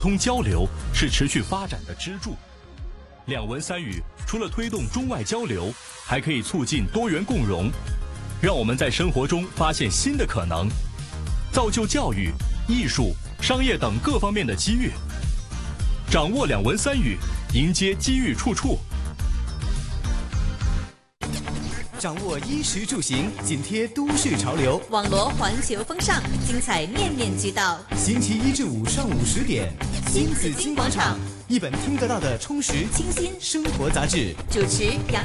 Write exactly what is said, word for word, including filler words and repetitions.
通交流是持续发展的支柱。两文三语除了推动中外交流，还可以促进多元共融，让我们在生活中发现新的可能，造就教育、艺术、商业等各方面的机遇。掌握两文三语，迎接机遇处处。 掌握衣食住行，紧贴都市潮流， 网罗环球风尚，精彩面面俱到。 星期一至五上午十点， 新紫金广场， 一本听得到的充实清新生活杂志。 主持杨。